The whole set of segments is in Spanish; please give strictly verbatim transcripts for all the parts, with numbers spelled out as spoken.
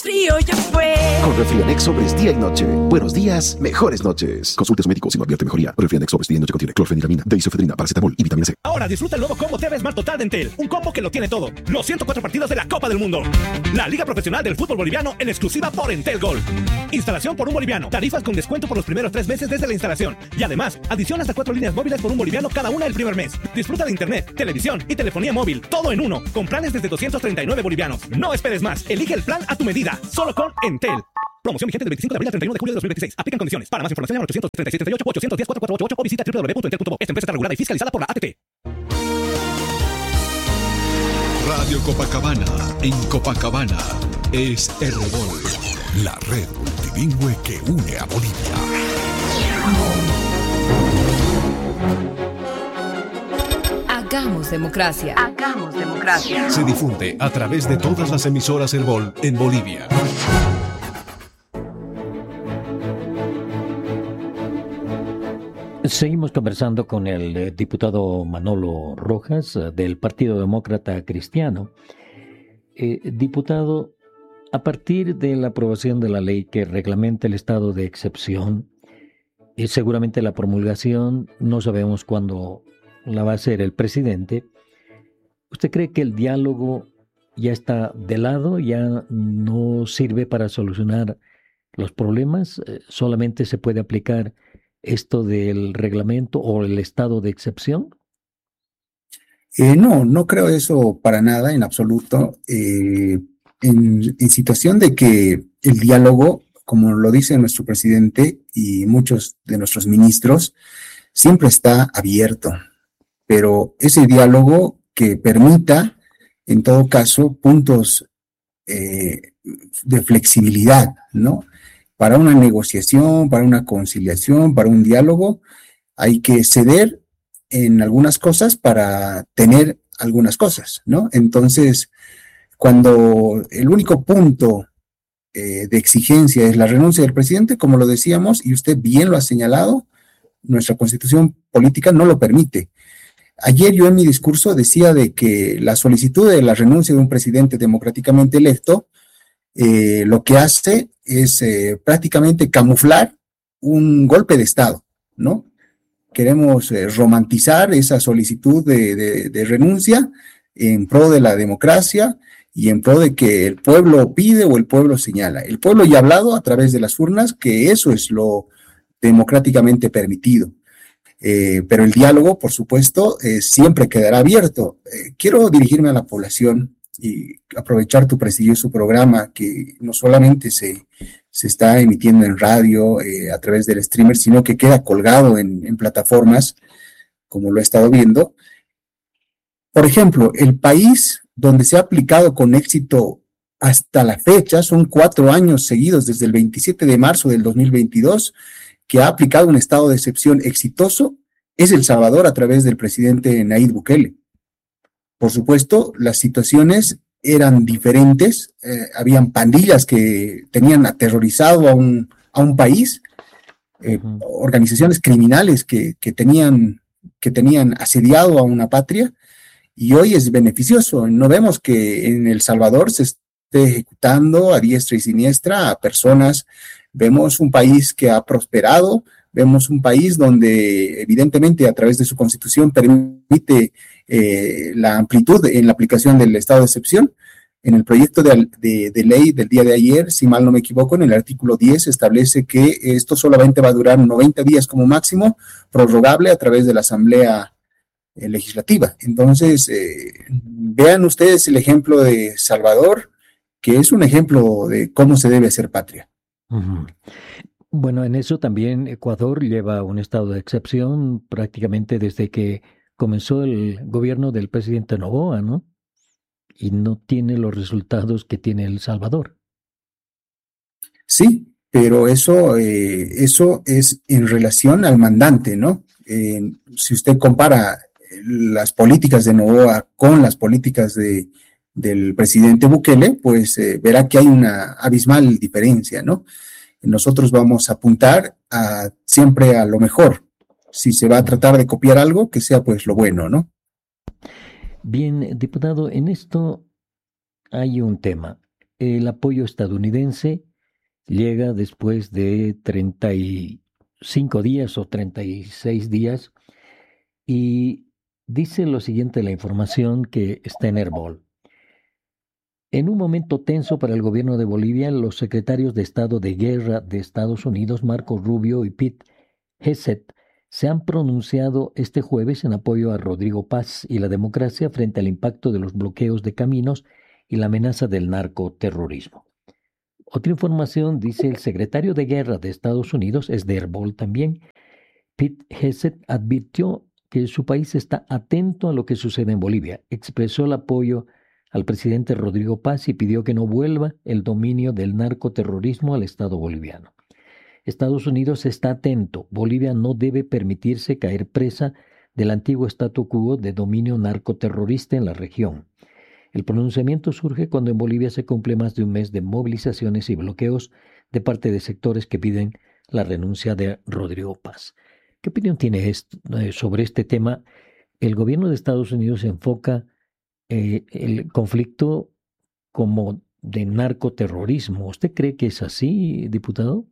Frío ya fue. Con Refrianex sobres día y noche. Buenos días, mejores noches. Consulte a su médico si no advierte mejoría. Refrianex sobres día y noche contiene clorfeniramina, deisofedrina, paracetamol y vitamina C. Ahora disfruta el nuevo combo T V Smart Total de Entel. Un combo que lo tiene todo. Los ciento cuatro partidos de la Copa del Mundo. La Liga Profesional del Fútbol Boliviano en exclusiva por Entel Gold. Instalación por un boliviano. Tarifas con descuento por los primeros tres meses desde la instalación. Y además, adición hasta cuatro líneas móviles por un boliviano cada una el primer mes. Disfruta de internet, televisión y telefonía móvil. Todo en uno. Con planes desde doscientos treinta y nueve bolivianos. No esperes más. Elige el plan a tu medida. Solo con Entel. Promoción vigente del veinticinco de abril al treinta y uno de julio de dos mil veintiséis. Aplican condiciones. Para más información llama al ochocientos treinta y siete treinta y ocho, ochocientos diez, cuatro cuatro ocho ocho o visita doble u doble u doble u punto entel punto bo. Esta empresa está regulada y fiscalizada por la A T T. Radio Copacabana, en Copacabana, es Herbol, la red multilingüe que une a Bolivia. Hagamos democracia. Hagamos democracia. Se difunde a través de todas las emisoras Herbol en Bolivia. Seguimos conversando con el eh, diputado Manolo Rojas eh, del Partido Demócrata Cristiano. Eh, diputado, a partir de la aprobación de la ley que reglamenta el estado de excepción, y seguramente la promulgación, no sabemos cuándo la va a hacer el presidente, ¿usted cree que el diálogo ya está de lado, ya no sirve para solucionar los problemas? Eh, ¿Solamente se puede aplicar esto del reglamento o el estado de excepción? Eh, no, no creo eso para nada, en absoluto. Eh, en, en situación de que el diálogo, como lo dice nuestro presidente y muchos de nuestros ministros, siempre está abierto, pero ese diálogo que permita, en todo caso, puntos eh, de flexibilidad, ¿no? Para una negociación, para una conciliación, para un diálogo, hay que ceder en algunas cosas para tener algunas cosas, ¿no? Entonces, cuando el único punto eh, de exigencia es la renuncia del presidente, como lo decíamos, y usted bien lo ha señalado, nuestra constitución política no lo permite. Ayer yo en mi discurso decía de que la solicitud de la renuncia de un presidente democráticamente electo Eh, lo que hace es eh, prácticamente camuflar un golpe de Estado, ¿no? Queremos eh, romantizar esa solicitud de, de, de renuncia en pro de la democracia y en pro de que el pueblo pide o el pueblo señala. El pueblo ya ha hablado a través de las urnas que eso es lo democráticamente permitido. Eh, pero el diálogo, por supuesto, eh, siempre quedará abierto. Eh, quiero dirigirme a la población y aprovechar tu prestigioso programa que no solamente se, se está emitiendo en radio eh, a través del streamer, sino que queda colgado en, en plataformas, como lo he estado viendo. Por ejemplo, el país donde se ha aplicado con éxito hasta la fecha, son cuatro años seguidos, desde el veintisiete de marzo del dos mil veintidós, que ha aplicado un estado de excepción exitoso, es El Salvador a través del presidente Nayib Bukele. Por supuesto, las situaciones eran diferentes, eh, habían pandillas que tenían aterrorizado a un, a un país, eh, uh-huh. organizaciones criminales que, que, tenían, que tenían asediado a una patria, y hoy es beneficioso. No vemos que en El Salvador se esté ejecutando a diestra y siniestra a personas, vemos un país que ha prosperado, vemos un país donde evidentemente a través de su constitución permite eh, la amplitud en la aplicación del estado de excepción. En el proyecto de, de, de ley del día de ayer, si mal no me equivoco, en el artículo diez establece que esto solamente va a durar noventa días como máximo, prorrogable a través de la Asamblea eh, Legislativa. Entonces, eh, vean ustedes el ejemplo de Salvador, que es un ejemplo de cómo se debe hacer patria. Uh-huh. Bueno, en eso también Ecuador lleva un estado de excepción prácticamente desde que comenzó el gobierno del presidente Noboa, ¿no? Y no tiene los resultados que tiene El Salvador. Sí, pero eso, eh, eso es en relación al mandante, ¿no? Eh, si usted compara las políticas de Noboa con las políticas de, del presidente Bukele, pues eh, verá que hay una abismal diferencia, ¿no? Nosotros vamos a apuntar a, siempre a lo mejor. Si se va a tratar de copiar algo, que sea pues lo bueno, ¿no? Bien, diputado, en esto hay un tema. el apoyo estadounidense llega después de treinta y cinco días o treinta y seis días y dice lo siguiente la información que está en Herbol. En un momento tenso para el gobierno de Bolivia, los secretarios de Estado de Guerra de Estados Unidos, Marco Rubio y Pete Hegseth, se han pronunciado este jueves en apoyo a Rodrigo Paz y la democracia frente al impacto de los bloqueos de caminos y la amenaza del narcoterrorismo. Otra información, dice el secretario de Guerra de Estados Unidos, es de Herbol también. Pete Hegseth advirtió que su país está atento a lo que sucede en Bolivia. Expresó el apoyo al presidente Rodrigo Paz y pidió que no vuelva el dominio del narcoterrorismo al Estado boliviano. Estados Unidos está atento. Bolivia no debe permitirse caer presa del antiguo statu quo de dominio narcoterrorista en la región. El pronunciamiento surge cuando en Bolivia se cumple más de un mes de movilizaciones y bloqueos de parte de sectores que piden la renuncia de Rodrigo Paz. ¿Qué opinión tiene esto, eh, sobre este tema? El gobierno de Estados Unidos enfoca eh, el conflicto como de narcoterrorismo. ¿Usted cree que es así, diputado?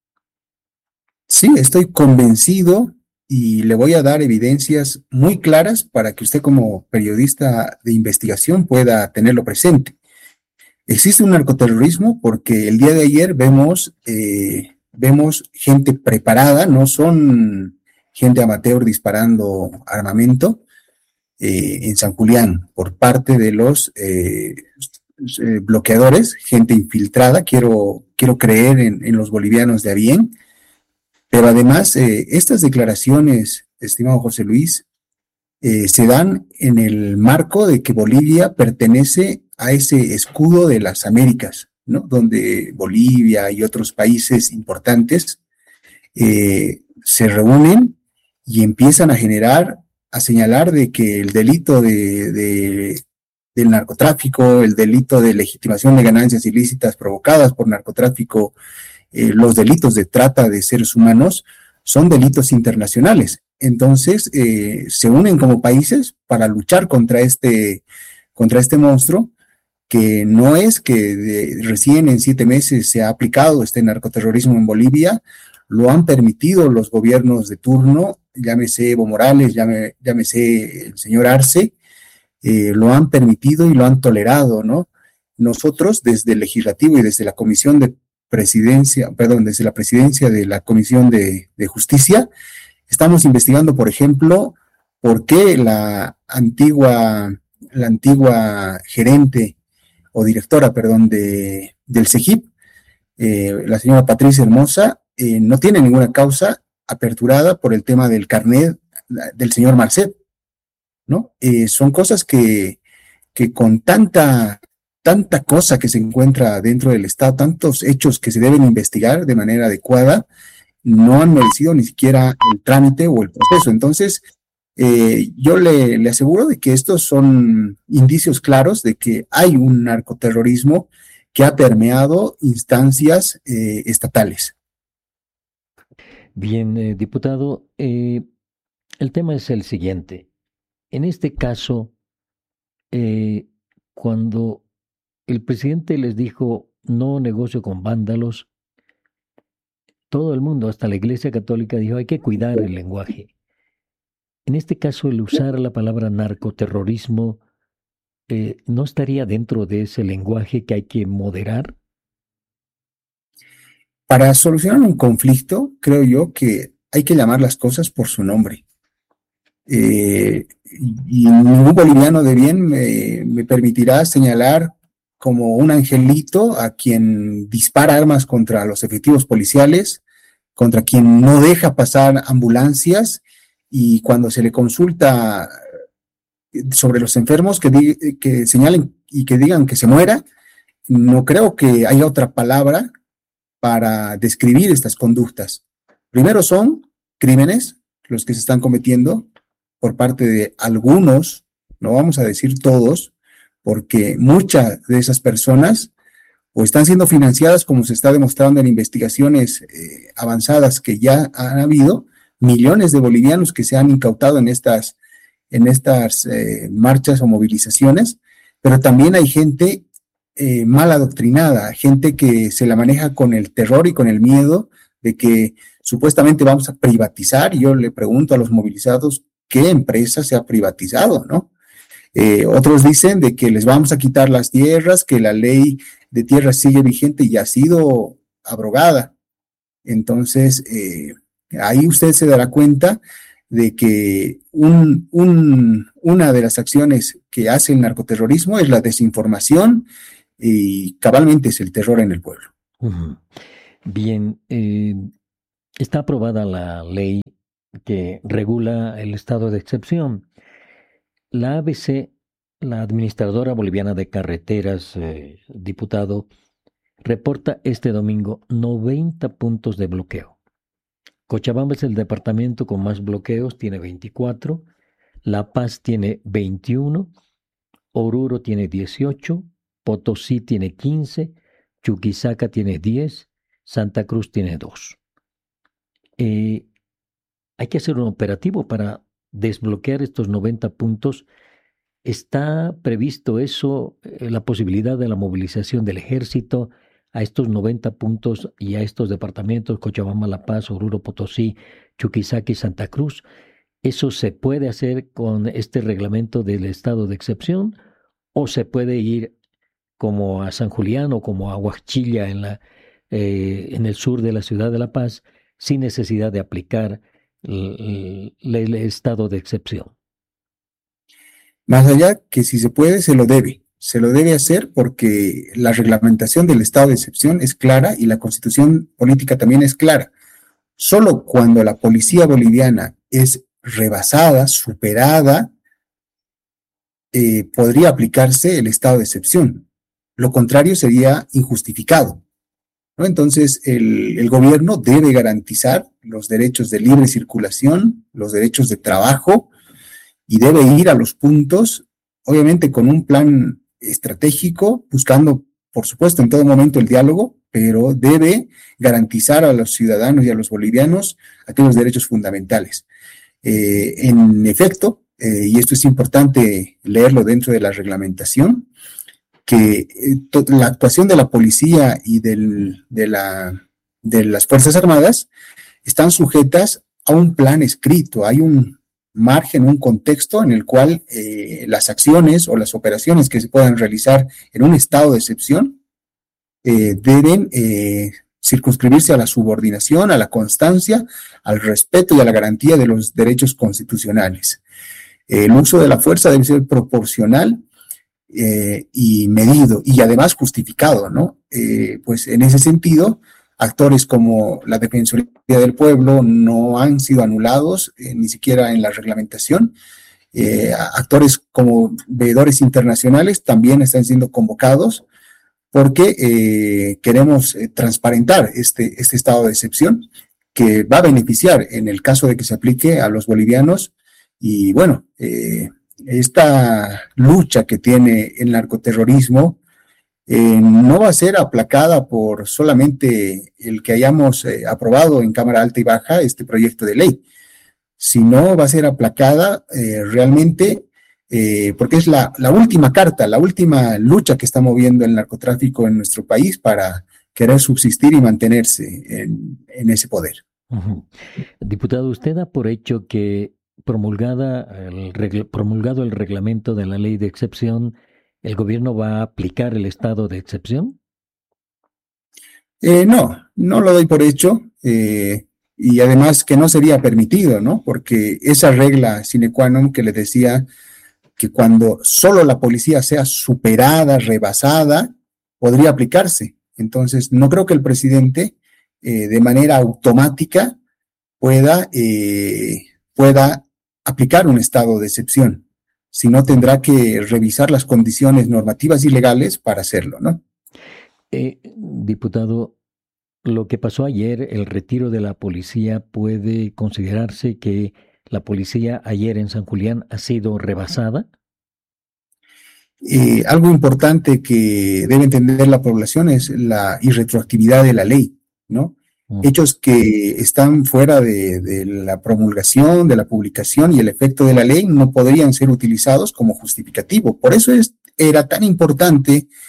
Sí, estoy convencido y le voy a dar evidencias muy claras para que usted como periodista de investigación pueda tenerlo presente. Existe un narcoterrorismo porque el día de ayer vemos, eh, vemos gente preparada, no son gente amateur disparando armamento eh, en San Julián por parte de los eh, bloqueadores, gente infiltrada, quiero, quiero creer en, en los bolivianos de a bien. Pero además, eh, estas declaraciones, estimado José Luis, eh, se dan en el marco de que Bolivia pertenece a ese escudo de las Américas, ¿no? Donde Bolivia y otros países importantes eh, se reúnen y empiezan a generar, a señalar de que el delito de, de, del narcotráfico, el delito de legitimación de ganancias ilícitas provocadas por narcotráfico, Eh, los delitos de trata de seres humanos son delitos internacionales. Entonces, eh, se unen como países para luchar contra este, contra este monstruo, que no es que de, recién en siete meses se ha aplicado este narcoterrorismo en Bolivia, lo han permitido los gobiernos de turno, llámese Evo Morales, llame, llámese el señor Arce, eh, lo han permitido y lo han tolerado, ¿no? Nosotros, desde el legislativo y desde la Comisión de presidencia, perdón, desde la presidencia de la Comisión de, de Justicia, estamos investigando, por ejemplo, por qué la antigua, la antigua gerente o directora, perdón, de, del CEGIP, eh, la señora Patricia Hermosa, eh, no tiene ninguna causa aperturada por el tema del carnet del señor Marcet, ¿no? Eh, son cosas que, que con tanta... tanta cosa que se encuentra dentro del Estado, tantos hechos que se deben investigar de manera adecuada, no han merecido ni siquiera el trámite o el proceso. Entonces, eh, yo le, le aseguro de que estos son indicios claros de que hay un narcoterrorismo que ha permeado instancias eh, estatales. Bien, eh, diputado, eh, el tema es el siguiente. En este caso, eh, cuando el presidente les dijo no negocio con vándalos, todo el mundo, hasta la Iglesia Católica, dijo hay que cuidar el lenguaje. En este caso, el usar la palabra narcoterrorismo eh, ¿no estaría dentro de ese lenguaje que hay que moderar? Para solucionar un conflicto, creo yo que hay que llamar las cosas por su nombre. Eh, y ningún boliviano de bien me, me permitirá señalar como un angelito a quien dispara armas contra los efectivos policiales, contra quien no deja pasar ambulancias, y cuando se le consulta sobre los enfermos que, di- que señalen y que digan que se muera, no creo que haya otra palabra para describir estas conductas. Primero son crímenes los que se están cometiendo por parte de algunos, no vamos a decir todos, porque muchas de esas personas o están siendo financiadas, como se está demostrando en investigaciones eh, avanzadas que ya han habido, millones de bolivianos que se han incautado en estas, en estas eh, marchas o movilizaciones, pero también hay gente eh, mal adoctrinada, gente que se la maneja con el terror y con el miedo de que supuestamente vamos a privatizar, y yo le pregunto a los movilizados, ¿qué empresa se ha privatizado, no? Eh, otros dicen de que les vamos a quitar las tierras, que la ley de tierras sigue vigente y ha sido abrogada. Entonces, eh, ahí usted se dará cuenta de que un, un, una de las acciones que hace el narcoterrorismo es la desinformación y cabalmente es el terror en el pueblo. Uh-huh. Bien, eh, está aprobada la ley que regula el estado de excepción. La A B C, la Administradora Boliviana de Carreteras, eh, diputado, reporta este domingo noventa puntos de bloqueo. Cochabamba es el departamento con más bloqueos, tiene veinticuatro, La Paz tiene veintiuno, Oruro tiene dieciocho, Potosí tiene quince, Chuquisaca tiene diez, Santa Cruz tiene dos. Eh, hay que hacer un operativo para desbloquear estos noventa puntos. ¿Está previsto eso, eh, la posibilidad de la movilización del ejército a estos noventa puntos y a estos departamentos, Cochabamba, La Paz, Oruro, Potosí, Chuquisaca y Santa Cruz? ¿Eso se puede hacer con este reglamento del estado de excepción o se puede ir como a San Julián o como a Huachilla en, la, eh, en el sur de la ciudad de La Paz sin necesidad de aplicar el, el, el estado de excepción? Más allá que si se puede, se lo debe. Se lo debe hacer porque la reglamentación del estado de excepción es clara y la constitución política también es clara. Solo cuando la policía boliviana es rebasada, superada, eh, podría aplicarse el estado de excepción. Lo contrario sería injustificado, ¿no? Entonces, el, el gobierno debe garantizar los derechos de libre circulación, los derechos de trabajo, y debe ir a los puntos, obviamente con un plan estratégico, buscando, por supuesto, en todo momento el diálogo, pero debe garantizar a los ciudadanos y a los bolivianos aquellos derechos fundamentales. Eh, en efecto, eh, y esto es importante leerlo dentro de la reglamentación, que eh, to- la actuación de la policía y del, de, la, de las Fuerzas Armadas están sujetas a un plan escrito, hay un margen, un contexto en el cual eh, las acciones o las operaciones que se puedan realizar en un estado de excepción eh, deben eh, circunscribirse a la subordinación, a la constancia, al respeto y a la garantía de los derechos constitucionales. El uso de la fuerza debe ser proporcional eh, y medido y además justificado, ¿no? Eh, pues en ese sentido, actores como la Defensoría del Pueblo no han sido anulados, eh, ni siquiera en la reglamentación. Eh, actores como veedores internacionales también están siendo convocados porque eh, queremos eh, transparentar este, este estado de excepción que va a beneficiar en el caso de que se aplique a los bolivianos. Y bueno, eh, esta lucha que tiene el narcoterrorismo Eh, no va a ser aplacada por solamente el que hayamos eh, aprobado en Cámara Alta y Baja este proyecto de ley, sino va a ser aplacada eh, realmente eh, porque es la, la última carta, la última lucha que está moviendo el narcotráfico en nuestro país para querer subsistir y mantenerse en, en ese poder. Uh-huh. Diputado, ¿usted da por hecho que promulgada el regl- promulgado el reglamento de la ley de excepción, el gobierno va a aplicar el estado de excepción? Eh, no, no lo doy por hecho, eh, y además que no sería permitido, ¿no? Porque esa regla sine qua non que le decía que cuando solo la policía sea superada, rebasada, podría aplicarse. Entonces, no creo que el presidente eh, de manera automática pueda, eh, pueda aplicar un estado de excepción. Si no, tendrá que revisar las condiciones normativas y legales para hacerlo, ¿no? Eh, diputado, lo que pasó ayer, el retiro de la policía, ¿puede considerarse que la policía ayer en San Julián ha sido rebasada? Eh, algo importante que debe entender la población es la irretroactividad de la ley, ¿no? Uh-huh. Hechos que están fuera de, de la promulgación, de la publicación y el efecto de la ley no podrían ser utilizados como justificativo. Por eso es, era tan importante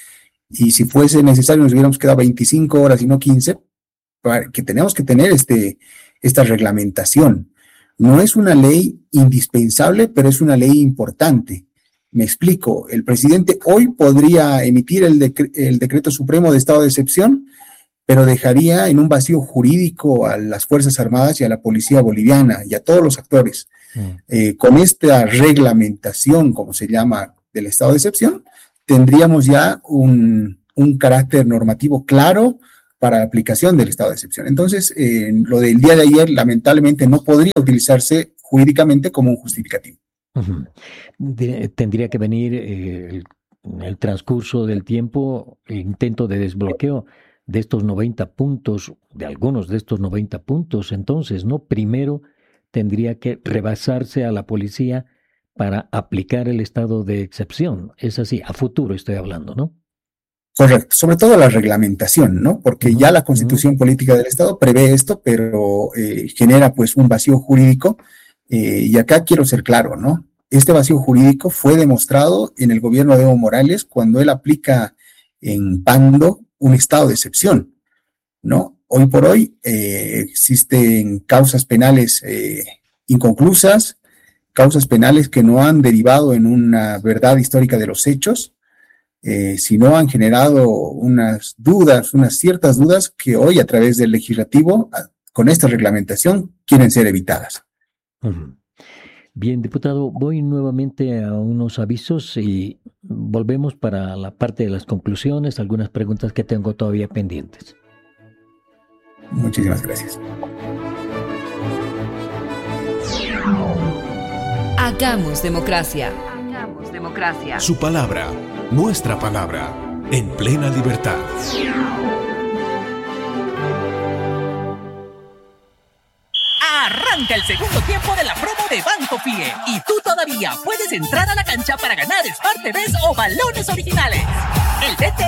y si fuese necesario nos hubiéramos quedado veinticinco horas y no quince, para que tenemos que tener este, esta reglamentación. No es una ley indispensable, pero es una ley importante. Me explico, el presidente hoy podría emitir el, decre- el decreto supremo de estado de excepción, pero dejaría en un vacío jurídico a las Fuerzas Armadas y a la policía boliviana y a todos los actores. Mm. Eh, con esta reglamentación, como se llama, del estado de excepción, tendríamos ya un, un carácter normativo claro para la aplicación del estado de excepción. Entonces, eh, lo del día de ayer, lamentablemente, no podría utilizarse jurídicamente como un justificativo. Uh-huh. De, tendría que venir eh, el, en el transcurso del tiempo el intento de desbloqueo de estos noventa puntos, de algunos de estos noventa puntos. Entonces, ¿no? Primero tendría que rebasarse a la policía para aplicar el estado de excepción. Es así, a futuro estoy hablando, ¿no? Correcto, sobre todo la reglamentación, ¿no? Porque uh-huh, ya la Constitución uh-huh. Política del Estado prevé esto, pero eh, genera pues un vacío jurídico. Eh, y acá quiero ser claro, ¿no? Este vacío jurídico fue demostrado en el gobierno de Evo Morales cuando él aplica en Pando un estado de excepción, ¿no? Hoy por hoy eh, existen causas penales eh, inconclusas, causas penales que no han derivado en una verdad histórica de los hechos, eh, sino han generado unas dudas, unas ciertas dudas que hoy a través del legislativo, con esta reglamentación, quieren ser evitadas. Uh-huh. Bien, diputado, voy nuevamente a unos avisos y volvemos para la parte de las conclusiones, algunas preguntas que tengo todavía pendientes. Muchísimas gracias. Hagamos democracia. Hagamos democracia. Su palabra, nuestra palabra, en plena libertad. Arranca el segundo tiempo de la promo de Banco Fie y tú todavía puedes entrar a la cancha para ganar Smart T Vs o balones originales. El D T